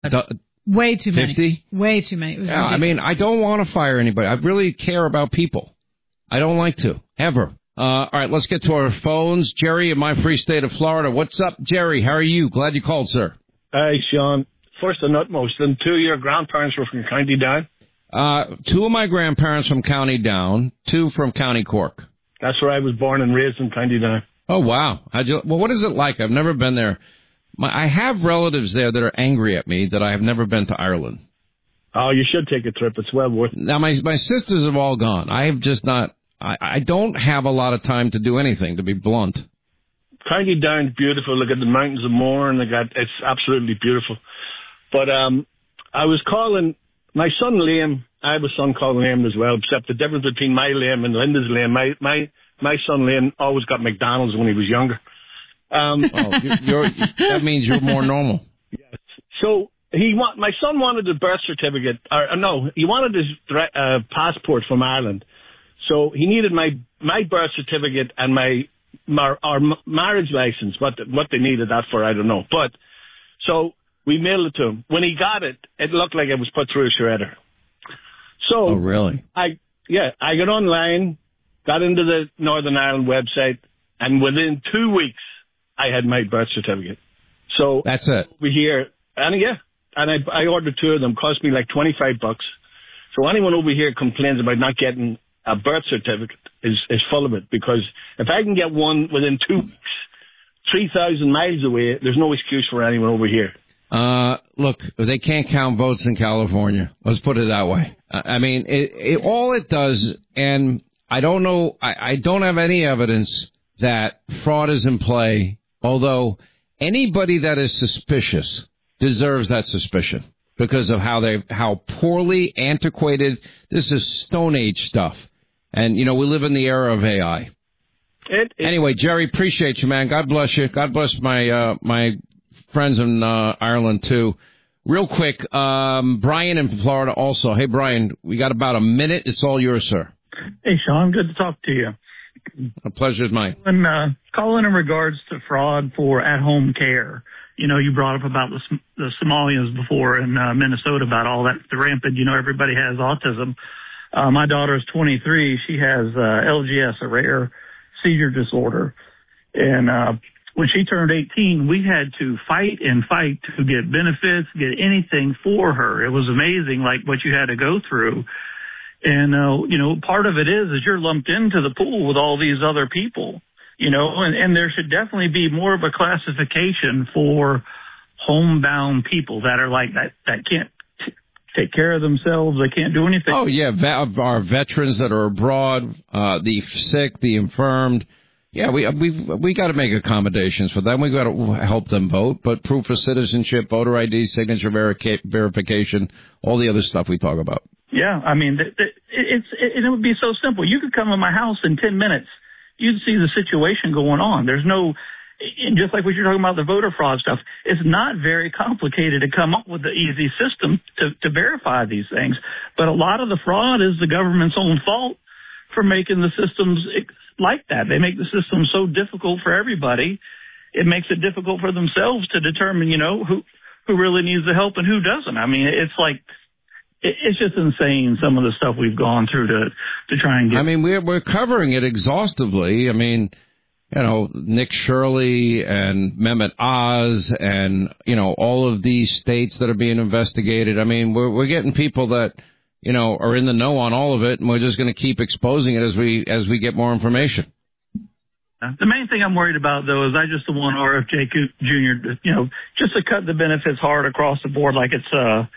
Way too many. 50? Way too many. Yeah, I mean, I don't want to fire anybody. I really care about people. I don't like to, ever. All right, let's get to our phones. Jerry in my free state of Florida. What's up, Jerry? How are you? Glad you called, sir. Hi, Sean. First and utmost, and two of your grandparents were from County Down? Two of my grandparents from County Down, two from County Cork. That's where I was born and raised in County Down. Oh, wow. Well, what is it like? I've never been there. I have relatives there that are angry at me that I have never been to Ireland. Oh, you should take a trip. It's well worth it. Now, my sisters have all gone. I have just not... I don't have a lot of time to do anything, to be blunt. County Down's beautiful. Look at the mountains of Moher, and it's absolutely beautiful. But I was calling my son Liam. I have a son called Liam as well, except the difference between my Liam and Linda's Liam. My son Liam always got McDonald's when he was younger. That means you're more normal. Yes. So my son wanted a birth certificate. He wanted his passport from Ireland. So he needed my birth certificate and our marriage license. What they needed that for, I don't know. But so we mailed it to him. When he got it, it looked like it was put through a shredder. So oh, really? I got online, got into the Northern Ireland website, and within 2 weeks I had my birth certificate. So that's it. Over here, and I ordered two of them. Cost me like $25. So anyone over here complains about not getting a birth certificate is full of it, because if I can get one within 2 weeks, 3,000 miles away, there's no excuse for anyone over here. Look, they can't count votes in California. Let's put it that way. I mean, all it does, and I don't know, I don't have any evidence that fraud is in play, although anybody that is suspicious deserves that suspicion because of how poorly antiquated. This is Stone Age stuff. And, we live in the era of AI. Anyway, Jerry, appreciate you, man. God bless you. God bless my friends in Ireland, too. Real quick, Brian in Florida also. Hey, Brian, we got about a minute. It's all yours, sir. Hey, Sean. Good to talk to you. A pleasure is mine. Calling in regards to fraud for at-home care. You brought up about the Somalians before in Minnesota about all that, the rampant, everybody has autism. My daughter is 23. She has LGS, a rare seizure disorder. And when she turned 18, we had to fight to get benefits, get anything for her. It was amazing, like what you had to go through. And, part of it is you're lumped into the pool with all these other people, and there should definitely be more of a classification for homebound people that are like that can't take care of themselves. They can't do anything. Oh, yeah. Our veterans that are abroad, the sick, the infirmed. Yeah, we got to make accommodations for them. We got to help them vote. But proof of citizenship, voter ID, signature verification, all the other stuff we talk about. Yeah, I mean, it would be so simple. You could come to my house in 10 minutes. You'd see the situation going on. There's no, just like what you're talking about, the voter fraud stuff, it's not very complicated to come up with the easy system to verify these things. But a lot of the fraud is the government's own fault for making the systems like that. They make the system so difficult for everybody. It makes it difficult for themselves to determine, who really needs the help and who doesn't. I mean, it's like, it's just insane, some of the stuff we've gone through to try and get. I mean, we're covering it exhaustively. I mean, Nick Shirley and Mehmet Oz and, all of these states that are being investigated. I mean, we're getting people that, are in the know on all of it, and we're just going to keep exposing it as we get more information. The main thing I'm worried about, though, is I just want RFJ Jr. Just to cut the benefits hard across the board, like it's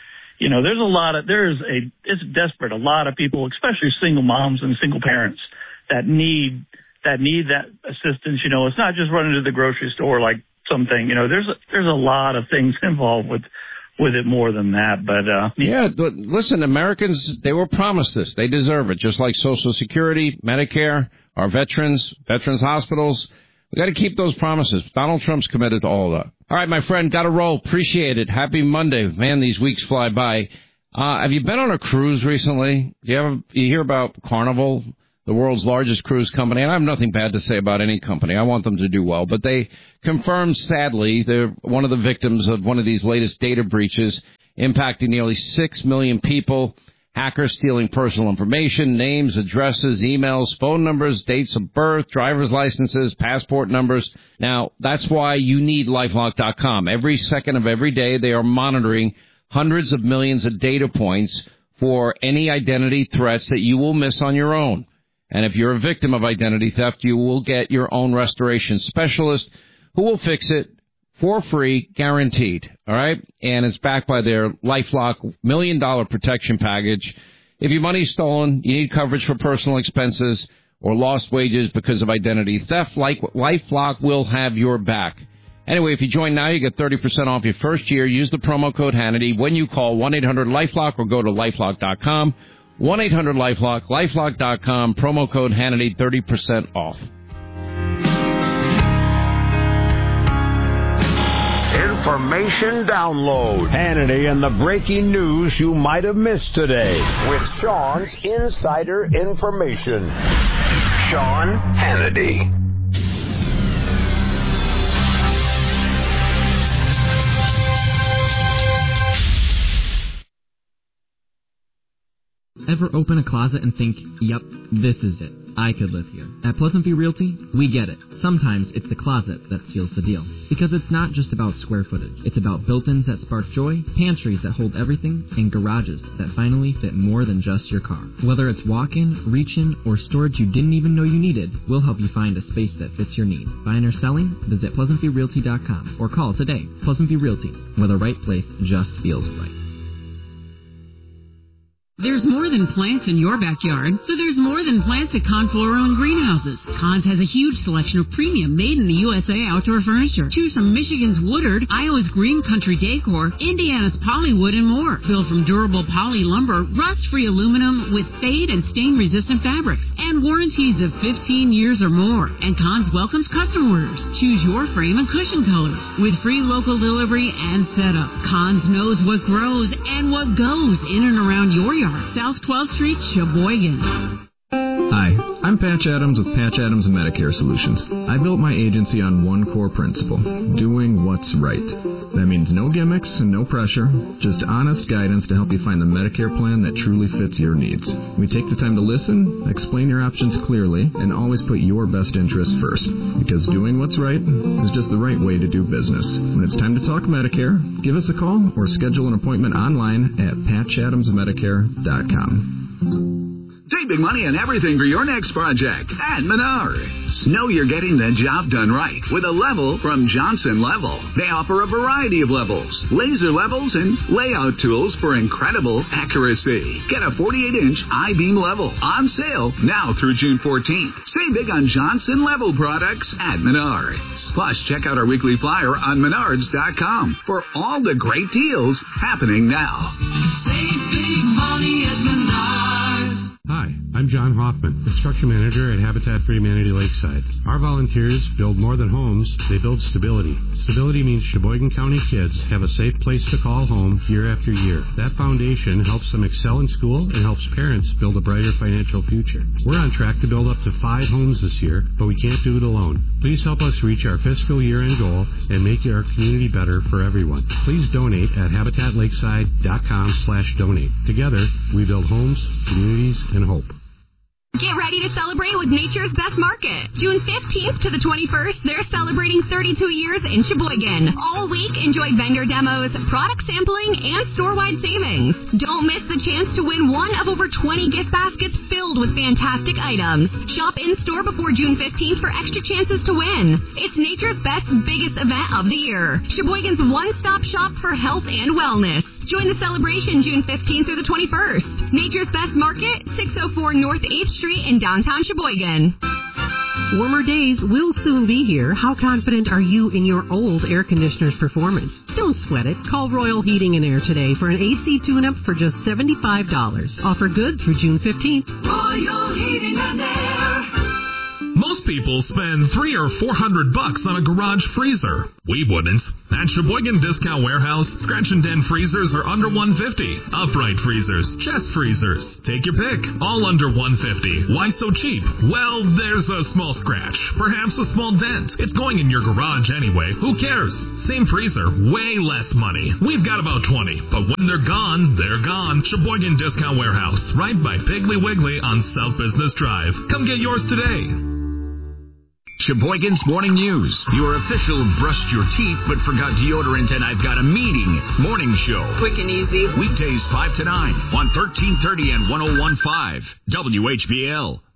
it's desperate. A lot of people, especially single moms and single parents, that need that assistance. It's not just running to the grocery store like something. There's a lot of things involved with it more than that. But yeah, but listen, Americans, they were promised this. They deserve it, just like Social Security, Medicare, our veterans hospitals. We got to keep those promises. Donald Trump's committed to all of that. All right, my friend, got to roll. Appreciate it. Happy Monday. Man, these weeks fly by. Have you been on a cruise recently? You hear about Carnival? the world's largest cruise company, and I have nothing bad to say about any company. I want them to do well. But they confirmed, sadly, they're one of the victims of one of these latest data breaches impacting nearly 6 million people. Hackers stealing personal information, names, addresses, emails, phone numbers, dates of birth, driver's licenses, passport numbers. Now, that's why you need LifeLock.com. Every second of every day, they are monitoring hundreds of millions of data points for any identity threats that you will miss on your own. And if you're a victim of identity theft, you will get your own restoration specialist who will fix it for free, guaranteed, all right? And it's backed by their LifeLock $1 million protection package. If your money's stolen, you need coverage for personal expenses or lost wages because of identity theft, LifeLock will have your back. Anyway, if you join now, you get 30% off your first year. Use the promo code Hannity when you call 1-800-LifeLock or go to LifeLock.com. 1-800-LifeLock, LifeLock.com, promo code Hannity, 30% off. Information download. Hannity and the breaking news you might have missed today with Sean's Insider Information. Sean Hannity. Ever open a closet and think, yep, this is it. I could live here. At Pleasant View Realty, we get it. Sometimes it's the closet that seals the deal. Because it's not just about square footage. It's about built-ins that spark joy, pantries that hold everything, and garages that finally fit more than just your car. Whether it's walk-in, reach-in, or storage you didn't even know you needed, we'll help you find a space that fits your need. Buying or selling? Visit PleasantViewRealty.com or call today. Pleasant View Realty, where the right place just feels right. There's more than plants in your backyard, so there's more than plants at Kahn Floral and Greenhouses. Kahn's has a huge selection of premium made-in-the-USA outdoor furniture. Choose from Michigan's Woodard, Iowa's Green Country Decor, Indiana's Polywood, and more. Built from durable poly lumber, rust-free aluminum with fade and stain-resistant fabrics, and warranties of 15 years or more. And Kahn's welcomes custom orders. Choose your frame and cushion colors with free local delivery and setup. Kahn's knows what grows and what goes in and around your yard. South 12th Street, Sheboygan. Hi, I'm Patch Adams with Patch Adams Medicare Solutions. I built my agency on one core principle, doing what's right. That means no gimmicks and no pressure, just honest guidance to help you find the Medicare plan that truly fits your needs. We take the time to listen, explain your options clearly, and always put your best interests first. Because doing what's right is just the right way to do business. When it's time to talk Medicare, give us a call or schedule an appointment online at PatchAdamsMedicare.com. Save big money on everything for your next project at Menards. Know you're getting the job done right with a level from Johnson Level. They offer a variety of levels, laser levels, and layout tools for incredible accuracy. Get a 48-inch I-beam level on sale now through June 14th. Save big on Johnson Level products at Menards. Plus, check out our weekly flyer on Menards.com for all the great deals happening now. Save big money at Menards. Hi, I'm John Hoffman, construction manager at Habitat for Humanity Lakeside. Our volunteers build more than homes, they build stability. Stability means Sheboygan County kids have a safe place to call home year after year. That foundation helps them excel in school and helps parents build a brighter financial future. We're on track to build up to 5 homes this year, but we can't do it alone. Please help us reach our fiscal year-end goal and make our community better for everyone. Please donate at habitatlakeside.com/donate. Together, we build homes, communities, and hope. Get ready to celebrate with Nature's Best Market. June 15th to the 21st, they're celebrating 32 years in Sheboygan. All week, enjoy vendor demos, product sampling, and store-wide savings. Don't miss the chance to win one of over 20 gift baskets filled with fantastic items. Shop in-store before June 15th for extra chances to win. It's Nature's Best's biggest event of the year. Sheboygan's one-stop shop for health and wellness. Join the celebration June 15th through the 21st. Nature's Best Market, 604 North 8th Street in downtown Sheboygan. Warmer days will soon be here. How confident are you in your old air conditioner's performance? Don't sweat it. Call Royal Heating and Air today for an AC tune-up for just $75. Offer good through June 15th. Royal Heating and Air. Most people spend $300 or $400 on a garage freezer. We wouldn't. At Sheboygan Discount Warehouse, scratch and dent freezers are under $150. Upright freezers, chest freezers, take your pick, all under $150. Why so cheap? Well, there's a small scratch, perhaps a small dent. It's going in your garage anyway. Who cares? Same freezer, way less money. We've got about 20, but when they're gone, they're gone. Sheboygan Discount Warehouse, right by Piggly Wiggly on South Business Drive. Come get yours today. Sheboygan's Morning News. Your official brushed your teeth but forgot deodorant and I've got a meeting morning show. Quick and easy. Weekdays 5 to 9 on 1330 and 101.5 WHBL.